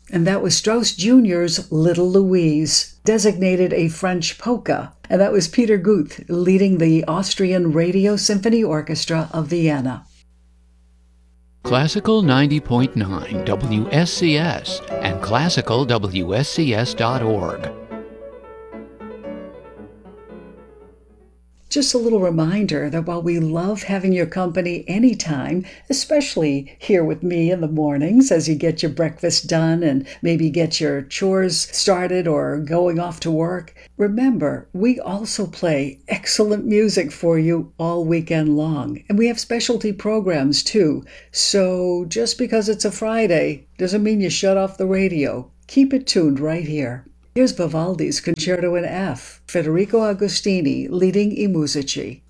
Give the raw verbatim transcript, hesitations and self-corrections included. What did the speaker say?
And that was Strauss Junior's Little Louise, designated a French polka. And that was Peter Guth leading the Austrian Radio Symphony Orchestra of Vienna. Classical ninety point nine W S C S and classical W S C S dot org. Just a little reminder that while we love having your company anytime, especially here with me in the mornings as you get your breakfast done and maybe get your chores started or going off to work, remember, we also play excellent music for you all weekend long. And we have specialty programs too. So just because it's a Friday doesn't mean you shut off the radio. Keep it tuned right here. Here's Vivaldi's Concerto in F, Federico Agostini leading I Musici.